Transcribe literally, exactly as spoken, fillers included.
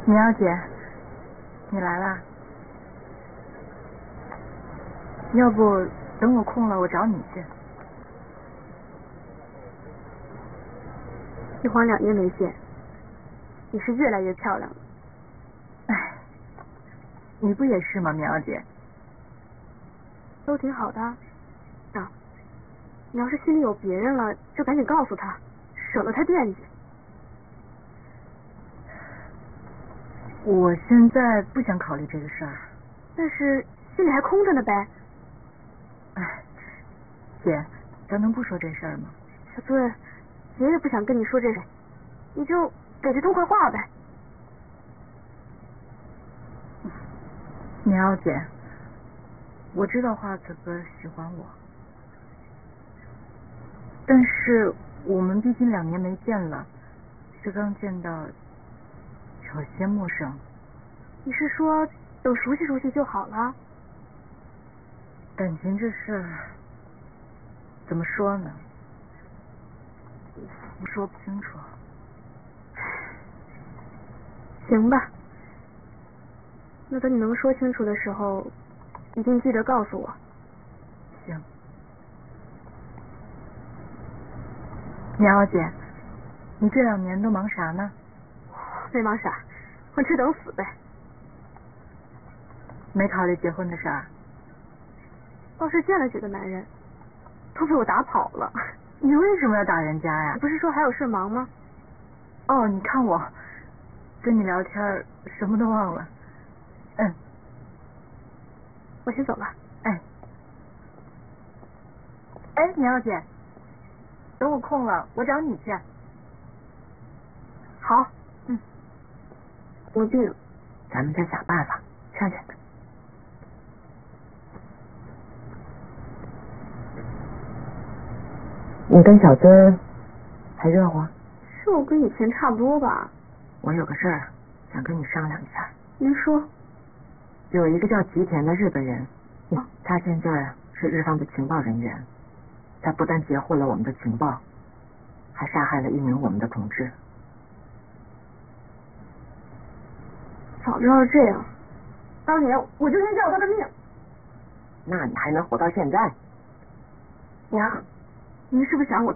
米瑶姐，你来啦？要不等我空了，我找你去。 一晃两年没见，你是越来越漂亮了。 哎，你不也是吗，米瑶姐？ 都挺好的。啊，你要是心里有别人了，就赶紧告诉他，省得他惦记。 我现在不想考虑这个事儿。 但是心里还空着呢呗。 哎，姐，咱能不说这事儿吗？ 小尊，姐也不想跟你说这事，你就给他通个话呗。 米瑶姐，我知道华子哥喜欢我，但是我们毕竟两年没见了，这刚见到有些陌生。 你是说等熟悉熟悉就好了？ 感情这事儿怎么说呢？我说不清楚。 行吧，那等你能说清楚的时候，一定记得告诉我。 行。苗姐，你这两年都忙啥呢？ 没忙啥，混吃等死呗。 没考虑结婚的事儿？ 倒是见了几个男人，都被我打跑了。 你为什么要打人家呀？ 你不是说还有事忙吗？ 哦，你看我跟你聊天什么都忘了。嗯， 我先走了。 哎，哎，苗姐，等我空了，我找你去。 好， 嗯， 我病， 咱们再想办法劝劝他。你跟小尊还热乎？ 热跟以前差不多吧。 我有个事儿想跟你商量一下。 您说。 有一个叫吉田的日本人，他现在是日方的情报人员，他不但截获了我们的情报，还杀害了一名我们的同志。 早知道是这样，当年我就应该要他的命。 那你还能活到现在？ 娘，您是不是想我